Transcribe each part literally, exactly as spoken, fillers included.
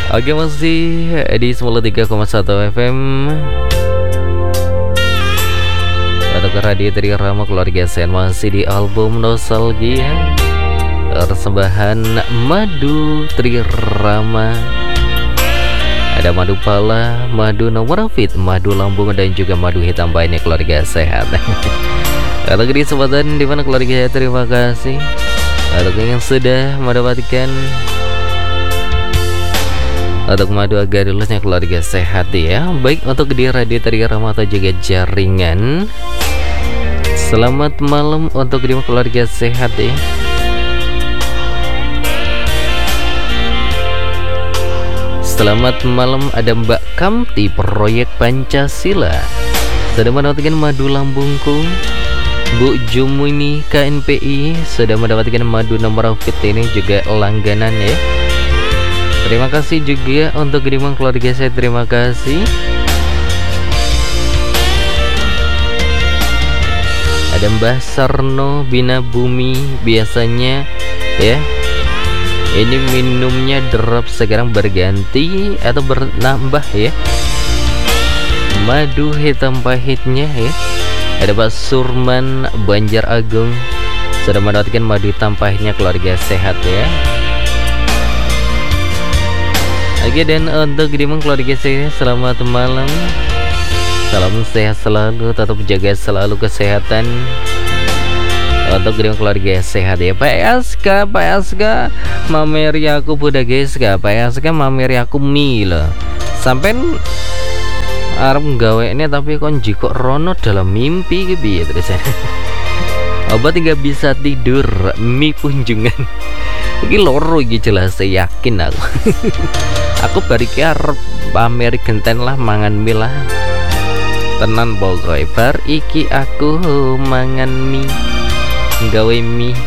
Oke, masih di sembilan puluh tiga koma satu F M atau ke Radio Trirama Keluarga Sen, masih di album Nostalgia, persembahan Madu Trirama. Ada madu pala, madu nomor fit, madu lambung, dan juga madu hitam banyak keluarga sehat. Kalau di kesempatan dimana keluarga, terima kasih untuk yang sudah mendapatkan untuk madu agar lulusnya keluarga sehat ya. Baik untuk di Radio Trirama atau juga jaringan, selamat malam untuk di keluarga sehat ya. Selamat malam, ada Mbak Kamti Proyek Pancasila sudah mendapatkan madu lambungku. Bu Jumuni K N P I sudah mendapatkan madu nomor fit, ini juga langganan ya. Terima kasih juga untuk kedimang keluarga saya, terima kasih. Ada Mbah Sarno Bina Bumi, biasanya ya ini minumnya drop, sekarang berganti atau bernambah ya, madu hitam pahitnya ya. Ada Pak Surman Banjar Agung sudah mendapatkan madu hitam pahitnya, keluarga sehat ya. Oke, dan untuk dimang keluarga saya, selamat malam, salam sehat selalu, tetap jaga selalu kesehatan untuk kedua keluarga sehat ya. Pak Aska, Pak Aska mameri aku budak guys, Pak Aska mameri aku mie loh. Sampai arep gawe ini tapi kon jiko rono dalam mimpi gitu ya terus. Obat nggak bisa tidur, mie kunjungan. Ini loro iki jelas, saya yakin aku. Aku bariki arep pameri genten lah mangan mie lah. Tenan pokoknya bar iki aku mangan mie, gawe mie.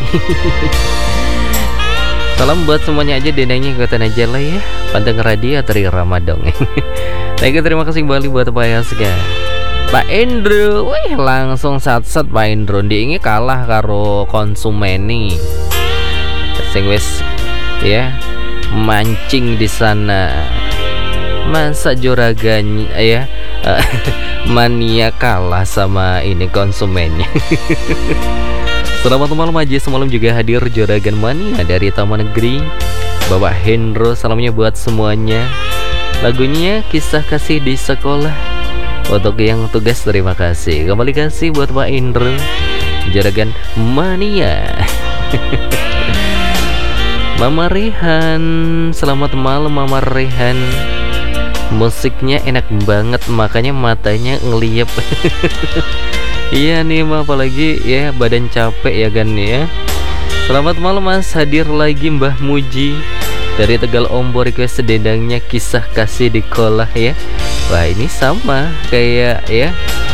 Salam buat semuanya aja, denanya ikutan aja lah ya, panteng radio Trirama dong. Baik, terima kasih kembali buat Pak Yaska. Pak Indro, wih langsung sat-sat Pak Indro, dia ini kalah karo konsumen nih, sing wis ya mancing di sana. Masa juragan ya mania kalah sama ini konsumennya. Selamat malam aja, semalam juga hadir juragan mania dari Taman Negeri Bapak Hendro, salamnya buat semuanya. Lagunya Kisah Kasih di Sekolah. Untuk yang tugas terima kasih, kembali kasih buat Pak Hendro juragan mania. Mama Rehan, selamat malam Mama Rehan. Musiknya enak banget, makanya matanya ngeliep. Iya nih mah, apalagi ya badan capek ya kan ya. Selamat malam Mas, hadir lagi Mbah Muji dari Tegal Ombo, request sedendangnya Kisah Kasih di Sekolah ya. Wah ini sama kayak ya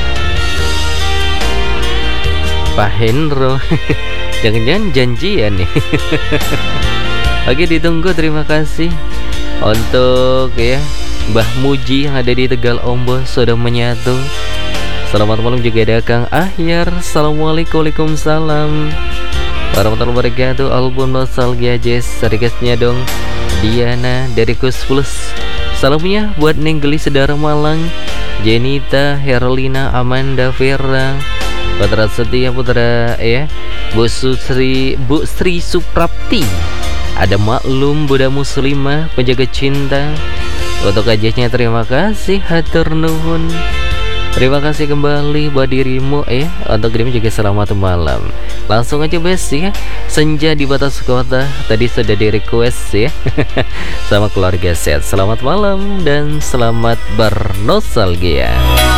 Pak Hendro. Jangan-jangan janjian nih. Oke, ditunggu, terima kasih untuk ya Mbah Muji yang ada di Tegal Ombo sudah menyatu. Selamat malam juga ada Kang Ahyar. Assalamualaikum, waalaikumsalam warahmatullahi wabarakatuh. Album Nostalgia Jazz, requestnya dong Diana dari Kus Plus. Salamnya buat Nenggeli Sedara Malang, Jenita, Herlina, Amanda, Vera, Putra Setia Putra ya, Bu Sri, Bu Sri Suprapti, ada Maklum Buddha Muslimah, penjaga cinta. Untuk ajasnya terima kasih, hatur nuhun. Terima kasih kembali buat dirimu ya. Untuk dirimu juga selamat malam. Langsung aja bes ya, Senja di Batas Kota tadi sudah di request ya. Sama keluarga sehat. Selamat malam dan selamat bernostalgia.